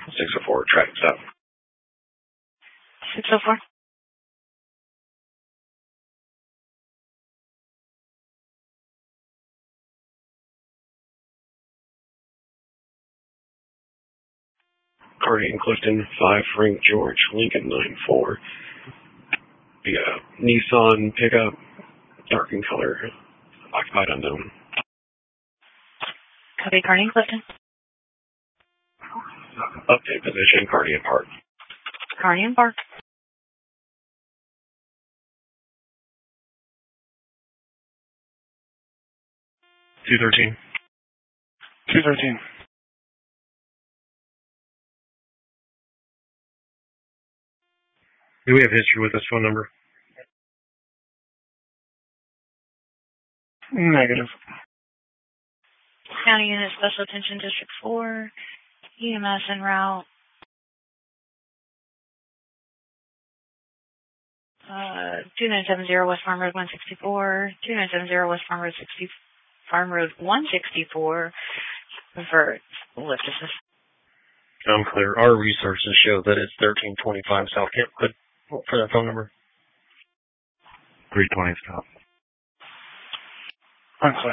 604, traffic stop. 604. Carney and Clifton, 5 Frank George, Lincoln 94. The Nissan pickup, dark in color, occupied unknown. Copy, Carney and Clifton. Update position, Carney and Park. Carney and Park. 213. 213. Do we have history with this phone number? Negative. County Unit Special Attention District 4. EMS en route. 2970 West Farm Road 164. 2970 West Farm Road 164. For lift assist. I'm clear. Our resources show that it's 1325 South Camp. Good for that phone number. 320 stop. Unclear.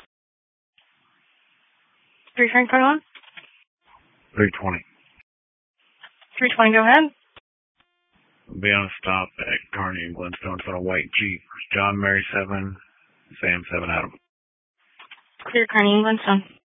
3 Frank, put on. 320. 320, go ahead. Be on a stop at Carney and Glenstone for a white Jeep. John Mary 7, Sam 7 Adam. Clear, Carney and Glenstone.